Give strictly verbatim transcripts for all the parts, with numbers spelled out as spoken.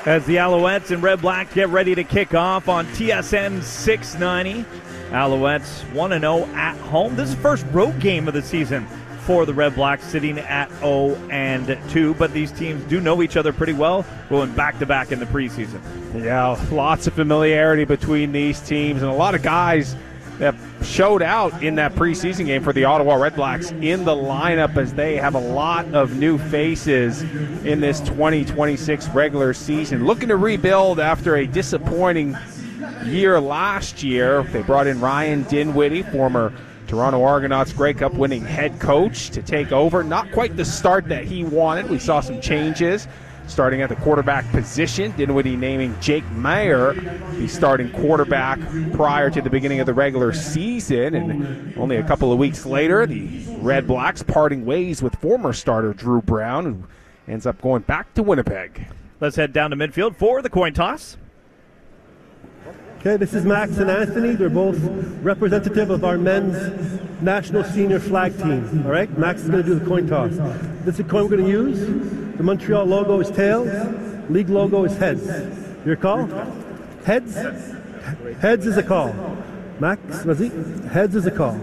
As the Alouettes and Red Blacks get ready to kick off on T S N six ninety. Alouettes one and oh at home. This is the first road game of the season for the Red Blacks, sitting at oh and two. But these teams do know each other pretty well, going back-to-back in the preseason. Yeah, lots of familiarity between these teams, and a lot of guys that showed out in that preseason game for the Ottawa Red Blacks in the lineup, as they have a lot of new faces in this twenty twenty-six regular season. Looking to rebuild after a disappointing year last year. They brought in Ryan Dinwiddie, former Toronto Argonauts Grey Cup winning head coach, to take over. Not quite the start that he wanted. We saw some changes starting at the quarterback position. Dinwiddie naming Jake Mayer the starting quarterback prior to the beginning of the regular season. And only a couple of weeks later, the Red Blacks parting ways with former starter Drew Brown, who ends up going back to Winnipeg. Let's head down to midfield for the coin toss. Okay, this is Max and Anthony. They're both representative of our men's national senior flag team. All right, Max is going to do the coin toss. This is the coin we're going to use. The Montreal logo is tails. League logo is heads. Your call? Heads? Heads is a call. Max, was he? Heads is a call.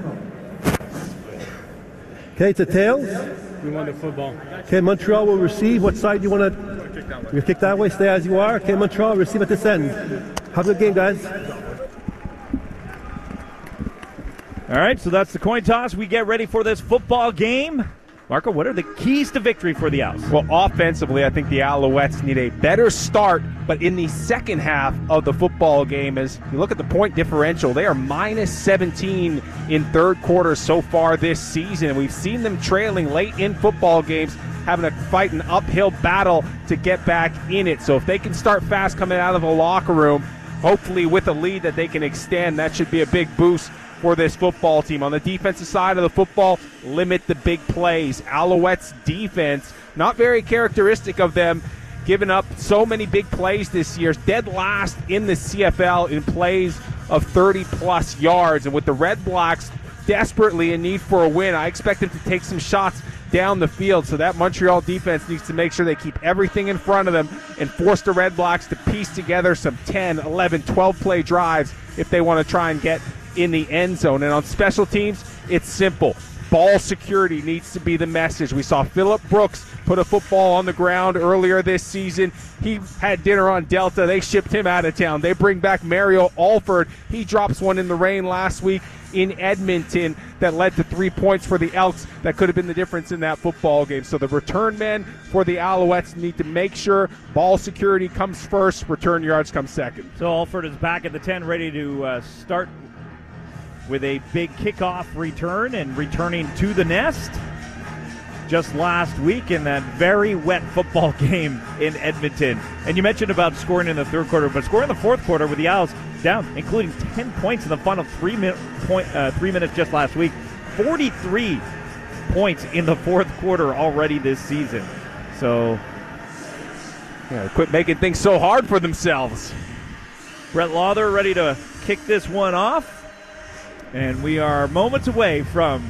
Okay, it's a tails. We want the football. Okay, Montreal will receive. What side do you want to? You kick that way. Stay as you are. Okay, Montreal, receive at this end. Have a good game, guys. All right, so that's the coin toss. We get ready for this football game. Marco, what are the keys to victory for the Owls? Well, offensively, I think the Alouettes need a better start, but in the second half of the football game, as you look at the point differential, they are minus seventeen in third quarter so far this season, and we've seen them trailing late in football games, having to fight an uphill battle to get back in it. So if they can start fast coming out of the locker room, hopefully with a lead that they can extend, that should be a big boost for this football team. On the defensive side of the football, limit the big plays. Alouettes defense, not very characteristic of them, giving up so many big plays this year. Dead last in the C F L in plays of thirty-plus yards. And with the Red Blacks desperately in need for a win, I expect them to take some shots down the field. So that Montreal defense needs to make sure they keep everything in front of them and force the Red Blacks to piece together some ten, eleven, twelve play drives if they want to try and get in the end zone. And on special teams, it's simple. Ball security needs to be the message. We saw Phillip Brooks put a football on the ground earlier this season. He had dinner on Delta. They shipped him out of town. They bring back Mario Alford. He drops one in the rain last week in Edmonton that led to three points for the Elks that could have been the difference in that football game. So the return men for the Alouettes need to make sure ball security comes first, return yards come second. So Alford is back at the ten, ready to uh, start with a big kickoff return and returning to the nest just last week in that very wet football game in Edmonton. And you mentioned about scoring in the third quarter, but scoring in the fourth quarter with the Owls down, including ten points in the final three, minute point, uh, three minutes just last week. forty-three points in the fourth quarter already this season. So, yeah, quit making things so hard for themselves. Brett Lawther ready to kick this one off. And we are moments away from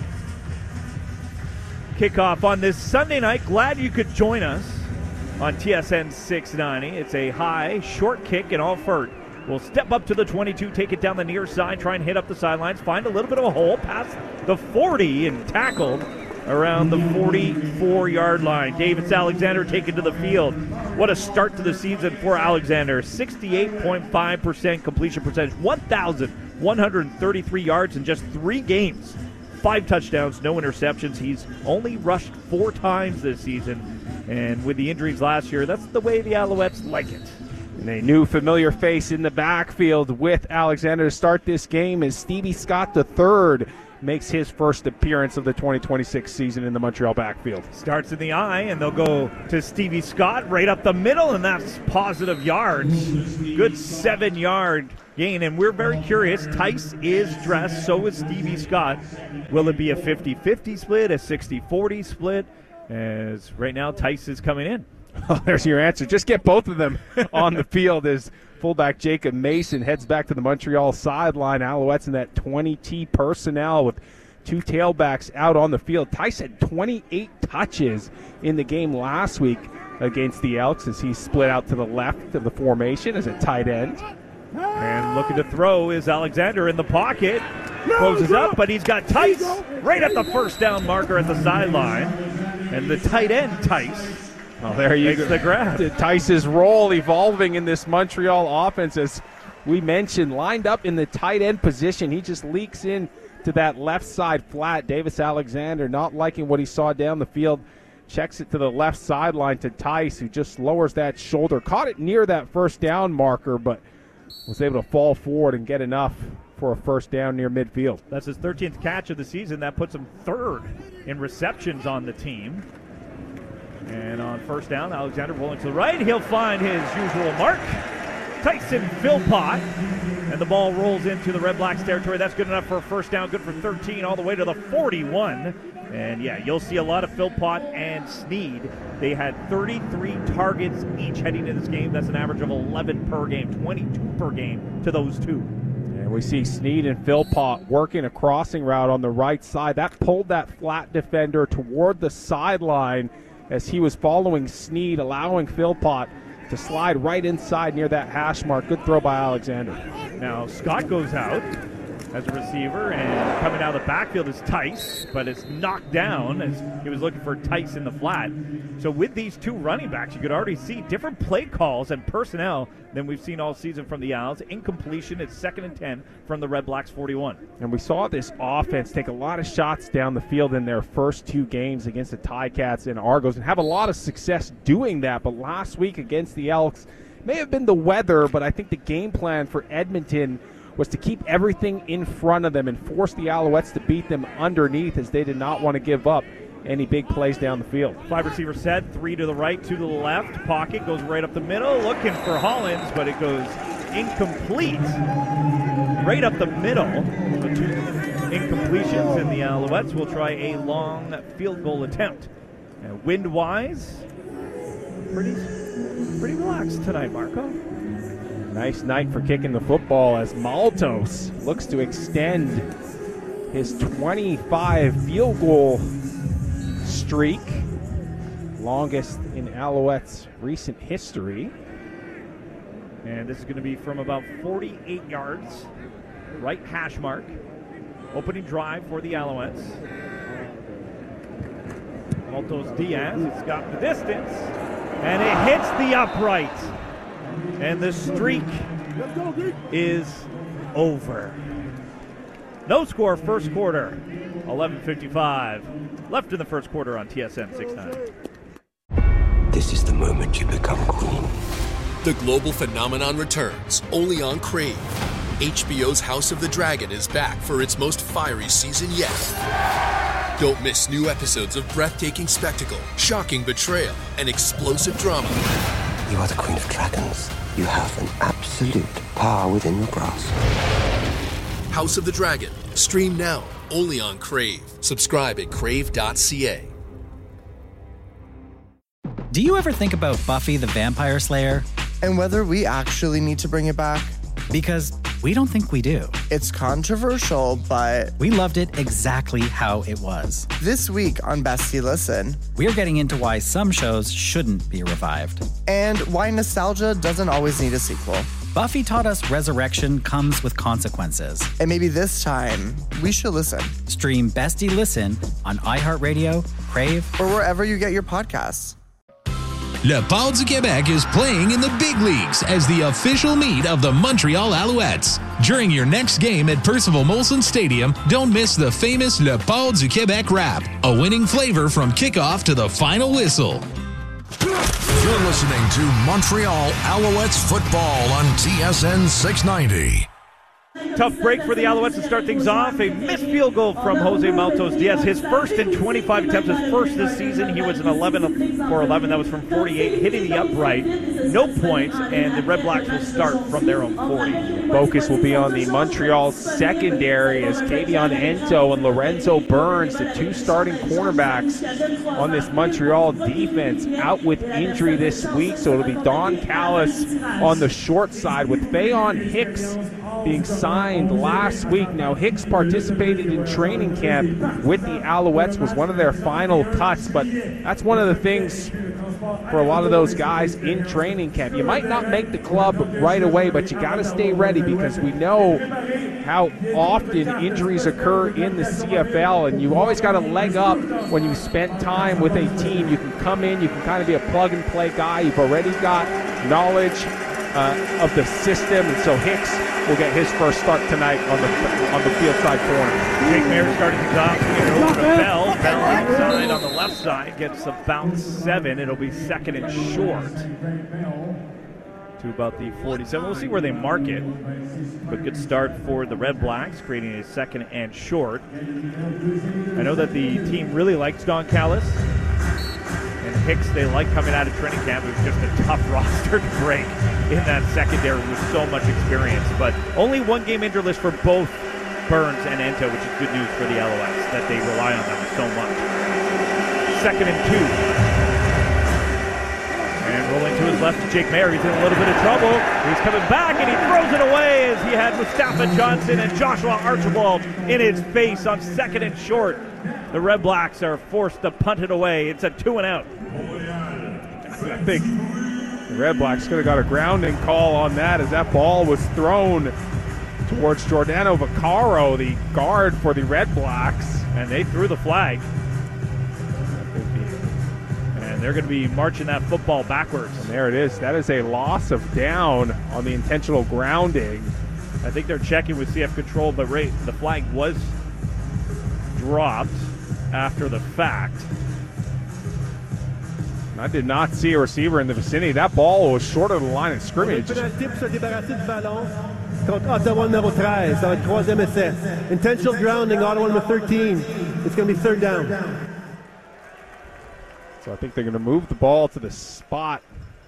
kickoff on this Sunday night. Glad you could join us on T S N six ninety. It's a high, short kick, and Alford will step up to the twenty-two, take it down the near side, try and hit up the sidelines, find a little bit of a hole, past the forty, and tackled around the forty-four-yard line. Davis Alexander taken to the field. What a start to the season for Alexander. sixty-eight point five percent completion percentage, one thousand one hundred thirty-three yards in just three games. Five touchdowns, no interceptions. He's only rushed four times this season. And with the injuries last year, that's the way the Alouettes like it. And a new familiar face in the backfield with Alexander to start this game is Stevie Scott the third. Makes his first appearance of the twenty twenty-six season in the Montreal backfield. Starts in the eye, and they'll go to Stevie Scott right up the middle, and that's positive yards. Good seven-yard gain, and we're very curious. Tice is dressed, so is Stevie Scott. Will it be a fifty-fifty split, a sixty forty split? As right now, Tice is coming in. Oh, there's your answer. Just get both of them on the field as fullback Jacob Mason heads back to the Montreal sideline. Alouettes in that twenty T personnel with two tailbacks out on the field. Tice had twenty-eight touches in the game last week. against the Elks as he's split out to the left of the formation as a tight end. And looking to throw is Alexander in the pocket. Closes up, but he's got Tice right at the first down marker at the sideline. And the tight end, Tice, well, there you makes go. the grab. Tice's role evolving in this Montreal offense, as we mentioned, lined up in the tight end position. He just leaks in to that left side flat. Davis Alexander not liking what he saw down the field. Checks it to the left sideline to Tice, who just lowers that shoulder. Caught it near that first down marker, but was able to fall forward and get enough for a first down near midfield. That's his thirteenth catch of the season. That puts him third in receptions on the team. And on first down, Alexander rolling to the right. He'll find his usual mark, Tyson Philpott. And the ball rolls into the Red Blacks territory. That's good enough for a first down. Good for thirteen all the way to the forty-one. And, yeah, you'll see a lot of Philpott and Sneed. They had thirty-three targets each heading into this game. That's an average of eleven per game, twenty-two per game to those two. And we see Sneed and Philpott working a crossing route on the right side. That pulled that flat defender toward the sideline as he was following Sneed, allowing Philpott to slide right inside near that hash mark. Good throw by Alexander. Now Scott goes out as a receiver, and coming out of the backfield is Tice, but it's knocked down as he was looking for Tice in the flat. So with these two running backs, you could already see different play calls and personnel than we've seen all season from the Owls. Incompletion, it's second and ten from the Red Blacks forty-one. And we saw this offense take a lot of shots down the field in their first two games against the Ticats and Argos and have a lot of success doing that. But last week against the Elks, may have been the weather, but I think the game plan for Edmonton was to keep everything in front of them and force the Alouettes to beat them underneath, as they did not want to give up any big plays down the field. Five receiver set, three to the right, two to the left. Pocket goes right up the middle, looking for Hollins, but it goes incomplete. Right up the middle. The two incompletions, and the Alouettes will try a long field goal attempt. And wind-wise, pretty, pretty relaxed tonight, Marco. Nice night for kicking the football as Maltos looks to extend his twenty-five field goal streak, longest in Alouettes' recent history. And this is going to be from about forty-eight yards, right hash mark. Opening drive for the Alouettes. Maltos Diaz, it's got the distance, and it hits the upright. And the streak is over. No score first quarter. eleven fifty-five left in the first quarter on T S N six ninety. This is the moment you become queen. The global phenomenon returns only on Crave. H B O's House of the Dragon is back for its most fiery season yet. Don't miss new episodes of breathtaking spectacle, shocking betrayal, and explosive drama. You are the queen of dragons. You have an absolute power within your grasp. House of the Dragon. Stream now, only on Crave. Subscribe at crave dot c a. Do you ever think about Buffy the Vampire Slayer? And whether we actually need to bring it back? Because we don't think we do. It's controversial, but we loved it exactly how it was. This week on Bestie Listen, we're getting into why some shows shouldn't be revived. And why nostalgia doesn't always need a sequel. Buffy taught us resurrection comes with consequences. And maybe this time, we should listen. Stream Bestie Listen on iHeartRadio, Crave, or wherever you get your podcasts. Le Port du Québec is playing in the big leagues as the official meet of the Montreal Alouettes. During your next game at Percival Molson Stadium, don't miss the famous Le Port du Québec rap, a winning flavor from kickoff to the final whistle. You're listening to Montreal Alouettes football on T S N six ninety. Tough break for the Alouettes to start things off. A missed field goal from Jose Maltos Diaz. His first in twenty-five attempts. His first this season. He was an eleven for eleven. That was from forty-eight, hitting the upright. No points, and the Red Blacks will start from their own forty. Focus will be on the Montreal secondary as Kavion Ento and Lorenzo Burns, the two starting cornerbacks on this Montreal defense, out with injury this week. So it'll be Don Callis on the short side with Fayon Hicks being signed last week. Now, Hicks participated in training camp with the Alouettes, was one of their final cuts, but that's one of the things for a lot of those guys in training camp. You might not make the club right away, but you got to stay ready because we know how often injuries occur in the C F L, and you always got a leg up when you spend time with a team. You can come in, you can kind of be a plug-and-play guy. You've already got knowledge uh, of the system, and so Hicks will get his first start tonight on the on the field side corner. Jake Mary starting things off here over to Bell. Bell outside on the left side gets about seven. It'll be second and short to about the forty-seven. We'll see where they mark it. But good start for the Red Blacks, creating a second and short. I know that the team really likes Don Callis. And Hicks, they like coming out of training camp. It was just a tough roster to break in that secondary with so much experience. But only one game injured list for both Burns and Ento, which is good news for the Alouettes, that they rely on them so much. Second and two. And rolling to his left to Jake Mayer. He's in a little bit of trouble. He's coming back, and he throws it away as he had Mustafa Johnson and Joshua Archibald in his face on second and short. The Red Blacks are forced to punt it away. It's a two and out. I think the Red Blacks could have got a grounding call on that as that ball was thrown towards Giordano Vaccaro, the guard for the Red Blacks. And they threw the flag. And they're going to be marching that football backwards. And there it is. That is a loss of down on the intentional grounding. I think they're checking with C F Control, but right, the flag was dropped after the fact. I did not see a receiver in the vicinity. That ball was short of the line of scrimmage. Contre Ottawa numéro treize, ça va être troisième essai. Intentional grounding, Ottawa number thirteen. It's going to be third down. So I think they're going to move the ball to the spot.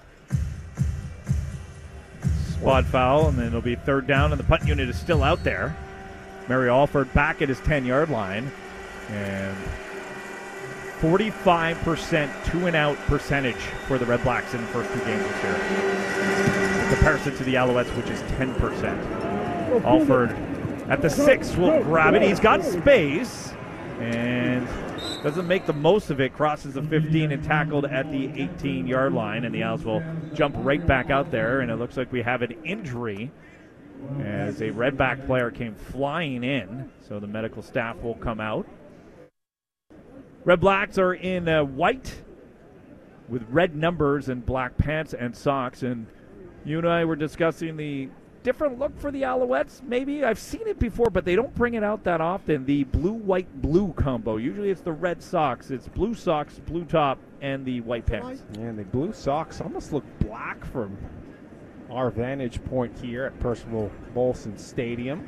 Spot foul, and then it'll be third down, and the punt unit is still out there. Mary Alford back at his ten-yard line, and forty-five percent two-and-out percentage for the Red Blacks in the first two games this year. In comparison to the Alouettes, which is ten percent. Alford at the six will grab it. He's got space and doesn't make the most of it. Crosses the fifteen and tackled at the eighteen-yard line, and the Owls will jump right back out there, and it looks like we have an injury as a Redback player came flying in, so the medical staff will come out. Red Blacks are in uh, white with red numbers and black pants and socks, and you and I were discussing the different look for the Alouettes. Maybe I've seen it before, but they don't bring it out that often. The blue, white, blue combo. Usually it's the red socks. It's blue socks, blue top, and the white pants. Yeah, and the blue socks almost look black from our vantage point here at Percival Molson Stadium.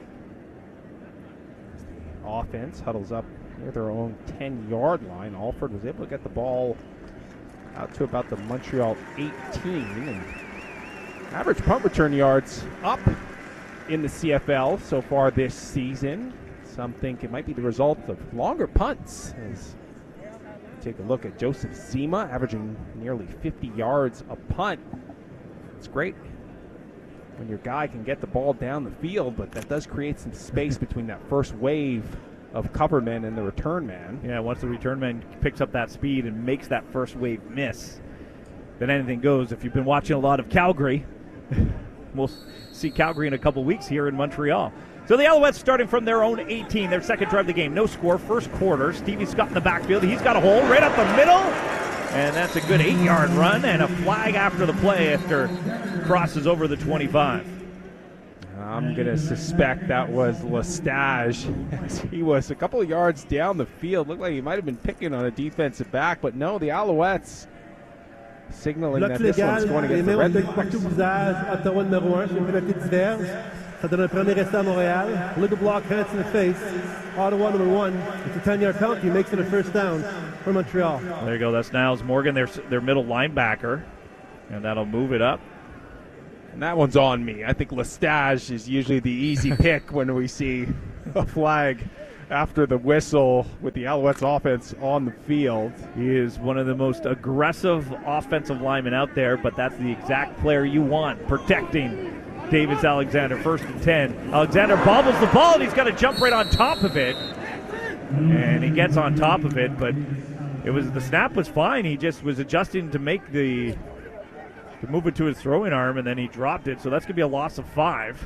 The offense huddles up near their own ten-yard line. Alford was able to get the ball out to about the Montreal eighteen, and average punt return yards up in the C F L so far this season. Some think it might be the result of longer punts. As take a look at Joseph Zima, averaging nearly fifty yards a punt. It's great when your guy can get the ball down the field, but that does create some space between that first wave of cover men and the return man. Yeah, once the return man picks up that speed and makes that first wave miss, then anything goes. If you've been watching a lot of Calgary, we'll see Calgary in a couple weeks here in Montreal. So the Alouettes starting from their own eighteen, their second drive of the game. No score, first quarter. Stevie Scott in the backfield. He's got a hole right up the middle, and that's a good eight-yard run and a flag after the play after crosses over the twenty-five. I'm going to suspect that was Lestage, as he was a couple of yards down the field. Looked like he might have been picking on a defensive back, but no, the Alouettes signaling that this one's going against the Red Blacks. Ottawa numéro un, c'est une pénalité diverse. Ça donne un premier essai à Montréal. Little block, hands in the face. Ottawa number one. It's a ten-yard penalty. Makes it a first down for Montreal. There you go. That's Niles Morgan, their, their middle linebacker, and that'll move it up. And that one's on me. I think Lestage is usually the easy pick when we see a flag after the whistle with the Alouettes offense on the field. He is one of the most aggressive offensive linemen out there, but that's the exact player you want, protecting Davis Alexander. First and ten. Alexander bobbles the ball, and he's got to jump right on top of it. And he gets on top of it, but It was the snap was fine. He just was adjusting to make the to move it to his throwing arm, and then he dropped it. So that's going to be a loss of five.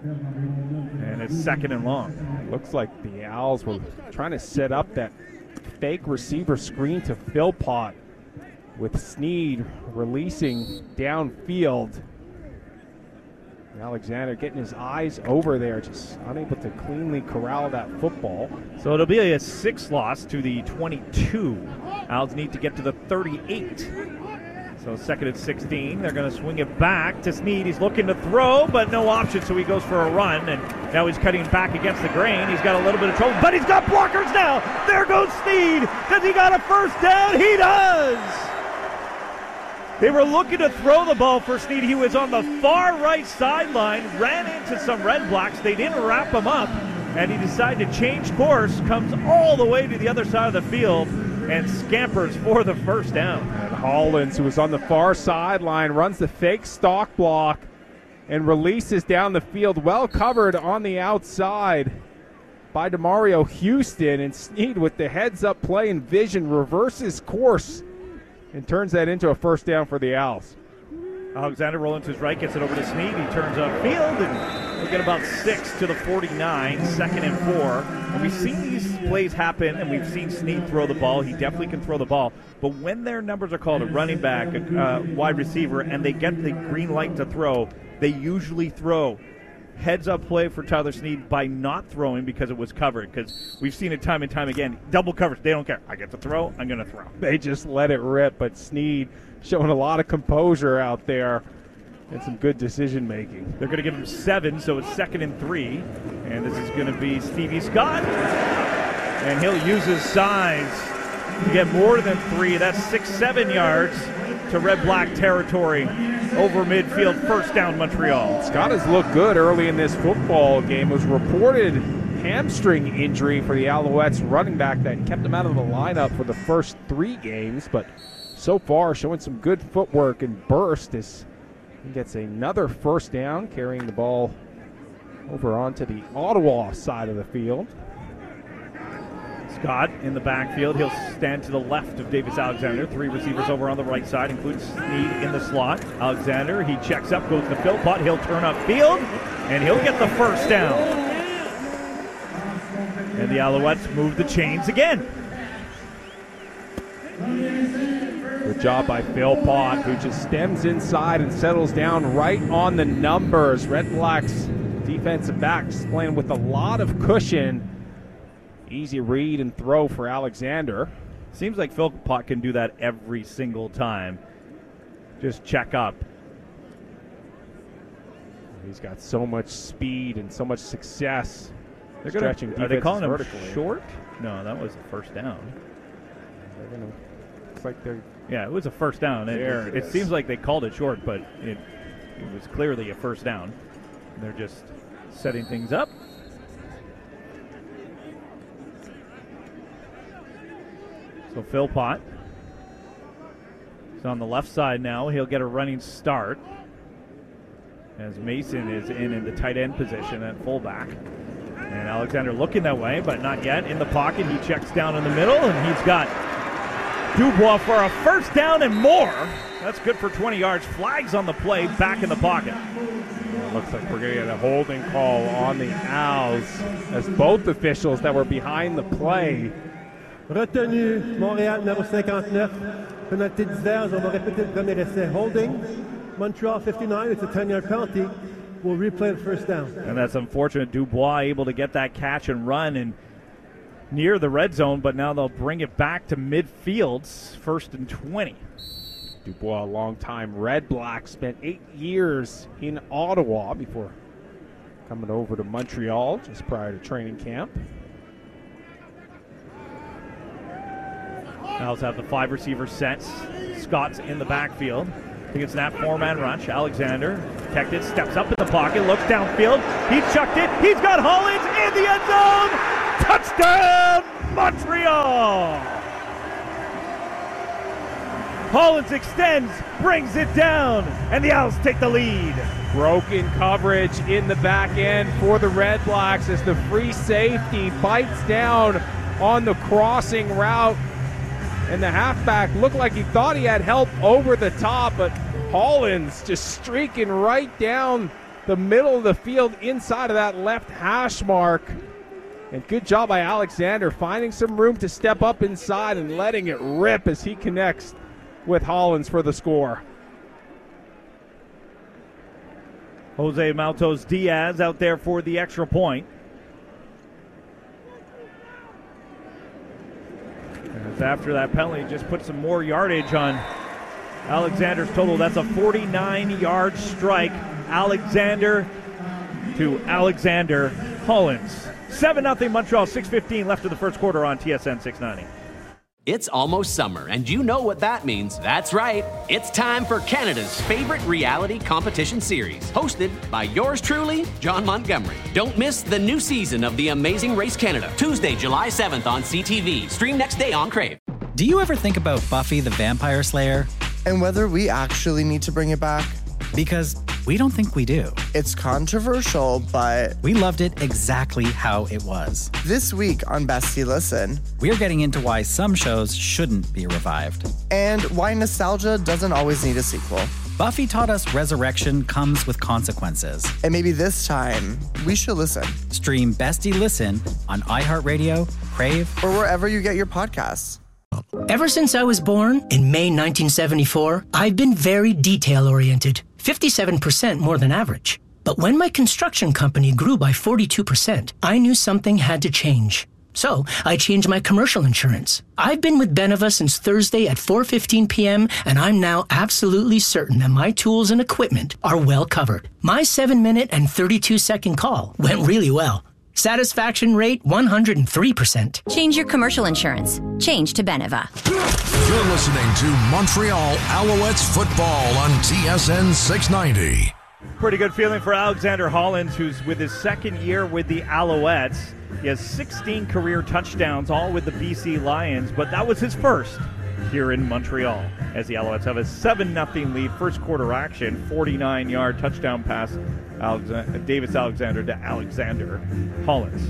And it's second and long. Looks like the Owls were trying to set up that fake receiver screen to Philpott, with Sneed releasing downfield. Alexander getting his eyes over there, just unable to cleanly corral that football. So it'll be a six loss to the twenty-two. Owls need to get to the thirty-eight. So second and sixteen. They're going to swing it back to Sneed. He's looking to throw, but no option, so he goes for a run. And now he's cutting back against the grain. He's got a little bit of trouble, but he's got blockers now. There goes Sneed. Does he got a first down? He does. They were looking to throw the ball for Sneed. He was on the far right sideline, ran into some Red Blacks. They didn't wrap him up, and he decided to change course, comes all the way to the other side of the field, and scampers for the first down. And Hollins, who was on the far sideline, runs the fake stock block and releases down the field, well covered on the outside by DeMario Houston. And Sneed, with the heads-up play and vision, reverses course and turns that into a first down for the Owls. Alexander rolling to his right, gets it over to Sneed. He turns upfield, and we'll get about six to the forty-nine, second and four. And we've seen these plays happen, and we've seen Sneed throw the ball. He definitely can throw the ball. But when their numbers are called, a running back, a uh, wide receiver, and they get the green light to throw, they usually throw. Heads-up play for Tyler Sneed by not throwing because it was covered, because we've seen it time and time again. Double coverage, they don't care. I get to throw, I'm going to throw. They just let it rip, but Sneed showing a lot of composure out there and some good decision-making. They're going to give him seven, so it's second and three, and this is going to be Stevie Scott, and he'll use his size to get more than three. That's six, seven yards to Red-Black territory over midfield. First down, Montreal. Scott has looked good early in this football game. It was reported hamstring injury for the Alouettes running back that kept him out of the lineup for the first three games, but so far showing some good footwork and burst as he gets another first down, carrying the ball over onto the Ottawa side of the field. Scott in the backfield. He'll stand to the left of Davis Alexander. Three receivers over on the right side, including Sneed in the slot. Alexander, he checks up, goes to Philpott. He'll turn upfield, and he'll get the first down. And the Alouettes move the chains again. Good job by Philpott, who just stems inside and settles down right on the numbers. Red Blacks defensive backs playing with a lot of cushion. Easy read and throw for Alexander. Seems like Philpott can do that every single time. Just check up. He's got so much speed and so much success. They're stretching gonna, are they calling him vertically. short? No, that was the first down. They're gonna, looks like they're yeah, it was a first down. It, there it, it it seems like they called it short, but it, it was clearly a first down. They're just setting things up. So Philpott is on the left side now. He'll get a running start as Mason is in in the tight end position at fullback. And Alexander looking that way, but not yet. In the pocket, he checks down in the middle, and he's got Dubois for a first down and more. That's good for twenty yards. Flags on the play, back in the pocket. It looks like we're going to get a holding call on the Owls as both officials that were behind the play. Retenu, Montréal, numéro cinquante-neuf. Penalty diverse, on va répéter le premier essai. Holding, Montreal fifty-nine, it's a ten-yard penalty. We'll replay the first down. And that's unfortunate. Dubois able to get that catch and run and near the red zone, but now they'll bring it back to midfield, first and twenty. Dubois, a long-time Red Black, spent eight years in Ottawa before coming over to Montreal just prior to training camp. Owls have the five receiver sets. Scott's in the backfield. I think it's that four-man rush. Alexander protected, steps up in the pocket, looks downfield. He chucked it. He's got Hollins in the end zone. Touchdown, Montreal! Hollins extends, brings it down, and the Owls take the lead. Broken coverage in the back end for the Red Blacks as the free safety bites down on the crossing route and the halfback looked like he thought he had help over the top, but Hollins just streaking right down the middle of the field inside of that left hash mark. And good job by Alexander finding some room to step up inside and letting it rip as he connects with Hollins for the score. Jose Maltos Diaz out there for the extra point. As after that penalty, just put some more yardage on Alexander's total. That's a forty-nine-yard strike. Alexander to Alexander Hollins. seven nothing Montreal, six fifteen left of the first quarter on T S N six ninety. It's almost summer, and you know what that means. That's right. It's time for Canada's favorite reality competition series, hosted by yours truly, John Montgomery. Don't miss the new season of The Amazing Race Canada, Tuesday, July seventh on C T V. Stream next day on Crave. Do you ever think about Buffy the Vampire Slayer? And whether we actually need to bring it back? Because we don't think we do. It's controversial, but we loved it exactly how it was. This week on Bestie Listen, we're getting into why some shows shouldn't be revived. And why nostalgia doesn't always need a sequel. Buffy taught us resurrection comes with consequences. And maybe this time, we should listen. Stream Bestie Listen on iHeartRadio, Crave, or wherever you get your podcasts. Ever since I was born in May nineteen seventy-four, I've been very detail-oriented, fifty-seven percent more than average. But when my construction company grew by forty-two percent, I knew something had to change. So I changed my commercial insurance. I've been with Beneva since Thursday at four fifteen p.m., and I'm now absolutely certain that my tools and equipment are well covered. My seven-minute and thirty-two-second call went really well. Satisfaction rate one hundred three percent. Change your commercial insurance. Change to Beneva. You're listening to Montreal Alouettes football on T S N six ninety. Pretty good feeling for Alexander Hollins, who's with his second year with the Alouettes. He has sixteen career touchdowns, all with the B C Lions, but that was his first here in Montreal, as the Alouettes have a seven nothing lead. First quarter action, forty-nine-yard touchdown pass, Alexander, Davis Alexander to Alexander Hollins.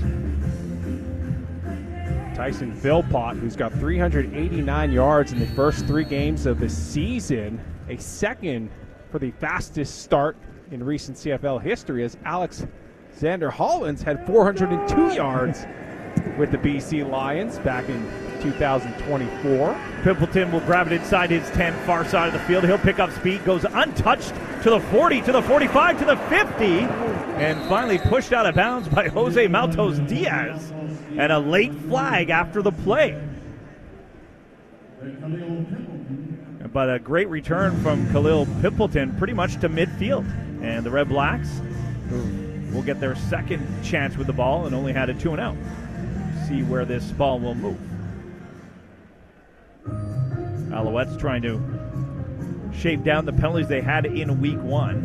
Tyson Philpott, who's got three hundred eighty-nine yards in the first three games of the season, a second for the fastest start in recent C F L history, as Alexander Hollins had four hundred two yards with the B C Lions back in two thousand twenty-four. Pimpleton will grab it inside his ten, far side of the field. He'll pick up speed, goes untouched to the forty, to the forty-five, to the fifty, and finally pushed out of bounds by Jose Maltos Diaz, and a late flag after the play. But a great return from Khalil Pimpleton, pretty much to midfield. And the Red Blacks will get their second chance with the ball and only had a two and out. See where this ball will move. Alouettes trying to shave down the penalties they had in week one.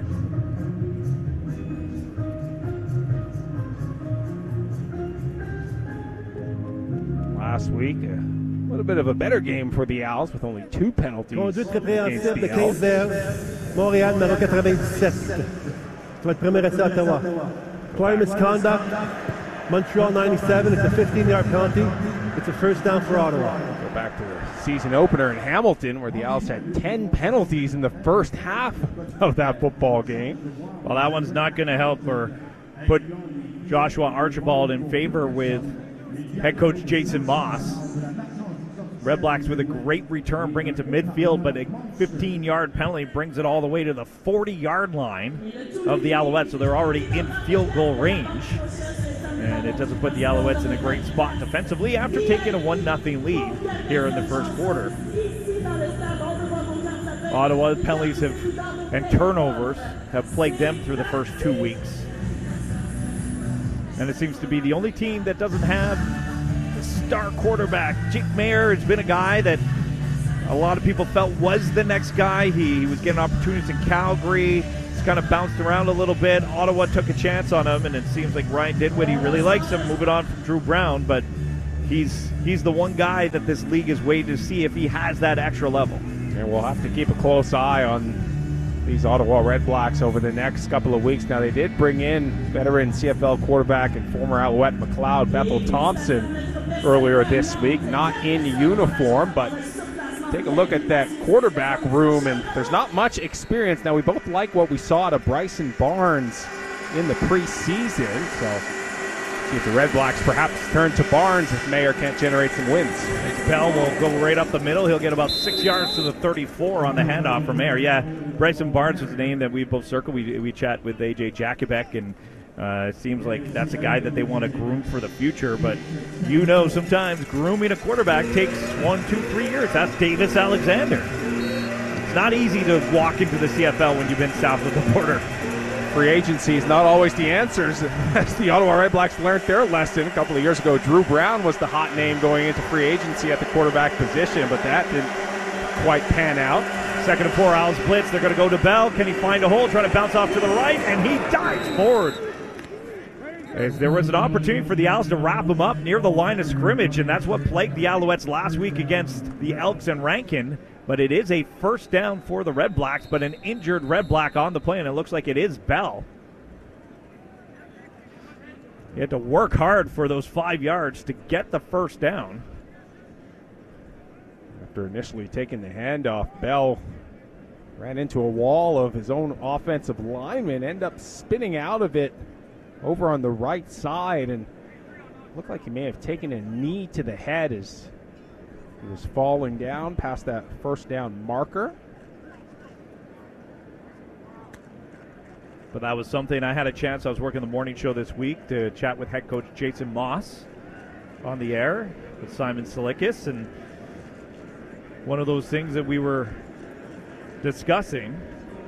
Last week, a little bit of a better game for the Owls with only two penalties. Conduite répréhensible de quinze vers. Montréal, numéro quatre-vingt-dix-sept. Ça va être premier essai à Ottawa. Prior misconduct. Montreal ninety-seven. It's a fifteen-yard penalty. It's a first down for Ottawa. Go back to the season opener in Hamilton, where the Owls had ten penalties in the first half of that football game. Well, that one's not going to help or put Joshua Archibald in favor with head coach Jason Moss. Red Blacks with a great return, bring it to midfield, but a fifteen-yard penalty brings it all the way to the forty-yard line of the Alouettes, so they're already in field goal range. And it doesn't put the Alouettes in a great spot defensively after taking a one nothing lead here in the first quarter. Ottawa's penalties have, and turnovers have plagued them through the first two weeks. And it seems to be the only team that doesn't have the star quarterback. Jake Mayer has been a guy that a lot of people felt was the next guy. He, he was getting opportunities in Calgary. He's kind of bounced around a little bit. Ottawa took a chance on him, and it seems like Ryan Dinwiddie really likes him. Moving on from Drew Brown, but he's he's the one guy that this league is waiting to see if he has that extra level. And we'll have to keep a close eye on these Ottawa Red Blacks over the next couple of weeks. Now, they did bring in veteran C F L quarterback and former Alouette McLeod Bethel Thompson earlier this week, not in uniform, but take a look at that quarterback room, and there's not much experience. Now, we both like what we saw to Bryson Barnes in the preseason, so see if the Red Blacks perhaps turn to Barnes if Mayer can't generate some wins. Bell will go right up the middle. He'll get about six yards to the thirty-four on the handoff from Mayer. Yeah, Bryson Barnes was a name that we both circled. We, we chat with A J Jakubek, and uh, it seems like that's a guy that they want to groom for the future. But you know, sometimes grooming a quarterback takes one, two, three years. That's Davis Alexander. It's not easy to walk into the C F L when you've been south of the border. Free agency is not always the answers. As the Ottawa Red Blacks learned their lesson a couple of years ago, Drew Brown was the hot name going into free agency at the quarterback position, but that didn't quite pan out. Second and four, Owls blitz. They're going to go to Bell. Can he find a hole? Trying to bounce off to the right, and he dives forward. As there was an opportunity for the Owls to wrap him up near the line of scrimmage, and that's what plagued the Alouettes last week against the Elks and Rankin. But it is a first down for the Red Blacks, but an injured Red Black on the play, and it looks like it is Bell. He had to work hard for those five yards to get the first down. After initially taking the handoff, Bell ran into a wall of his own offensive lineman, ended up spinning out of it over on the right side, and looked like he may have taken a knee to the head as he was falling down past that first down marker. But that was something I had a chance. I was working the morning show this week to chat with head coach Jason Moss on the air with Simon Silikas, and one of those things that we were discussing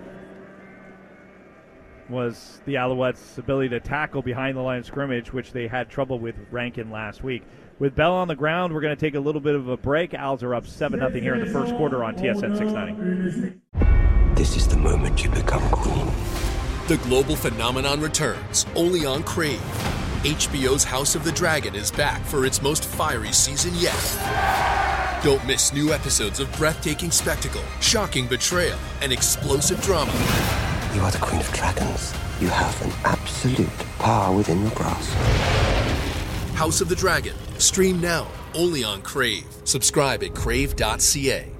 was the Alouettes' ability to tackle behind the line of scrimmage, which they had trouble with Rankin last week. With Bell on the ground, we're going to take a little bit of a break. Owls are up seven nothing here in the first quarter on T S N six ninety. This is the moment you become queen. The global phenomenon returns, only on Crave. H B O's House of the Dragon is back for its most fiery season yet. Don't miss new episodes of breathtaking spectacle, shocking betrayal, and explosive drama. You are the Queen of Dragons. You have an absolute power within your grasp. House of the Dragon. Stream now, only on Crave. Subscribe at crave dot c a.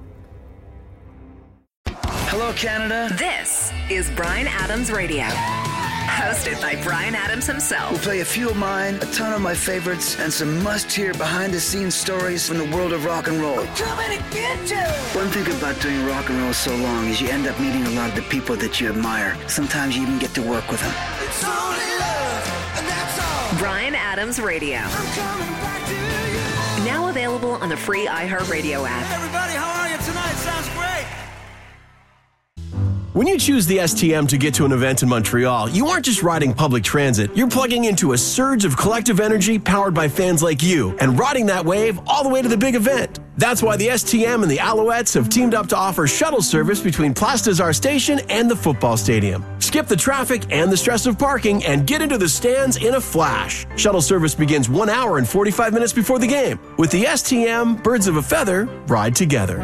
Hello, Canada. This is Bryan Adams Radio. Hosted by Bryan Adams himself. We'll play a few of mine, a ton of my favorites, and some must-hear behind-the-scenes stories from the world of rock and roll. We're coming to get you! One thing about doing rock and roll so long is you end up meeting a lot of the people that you admire. Sometimes you even get to work with them. It's only love, and that's all. Bryan Adams Radio. I'm coming back to you. Now available on the free iHeartRadio app. Hey everybody, how are you tonight? Sounds great. When you choose the S T M to get to an event in Montreal, you aren't just riding public transit. You're plugging into a surge of collective energy powered by fans like you and riding that wave all the way to the big event. That's why the S T M and the Alouettes have teamed up to offer shuttle service between Place des Arts Station and the football stadium. Skip the traffic and the stress of parking and get into the stands in a flash. Shuttle service begins one hour and forty-five minutes before the game. With the S T M, birds of a feather ride together.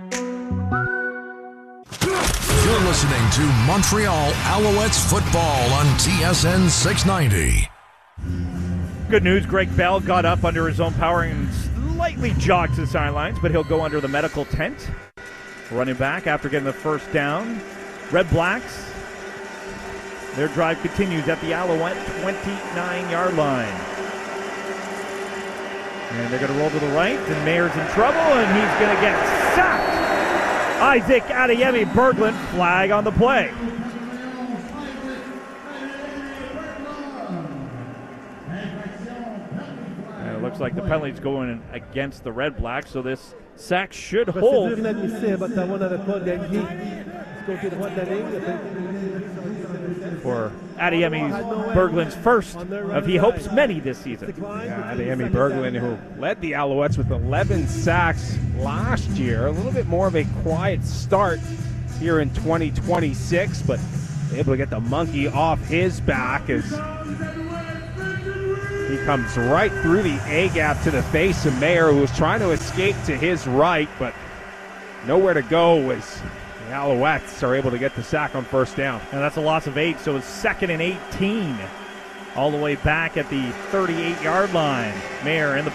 You're listening to Montreal Alouettes football on T S N six ninety. Good news, Greg Bell got up under his own power and slightly jogged to the sidelines, but he'll go under the medical tent. Running back after getting the first down. Red Blacks, their drive continues at the Alouette twenty-nine-yard line. And they're going to roll to the right, and Mayer's in trouble, and he's going to get sacked. Isaac Adeyemi Berglund, flag on the play. And it looks like the penalty's going against the Red Blacks, so this sack should hold. For Adeyemi Berglund's first of he hopes many this season. Yeah, Adeyemi Berglund, who led the Alouettes with eleven sacks last year. A little bit more of a quiet start here in twenty twenty-six, but able to get the monkey off his back as he comes right through the A-gap to the face of Mayer, who was trying to escape to his right, but nowhere to go as the Alouettes are able to get the sack on first down. And that's a loss of eight, so it's second and eighteen. All the way back at the thirty-eight-yard line. Mayer in the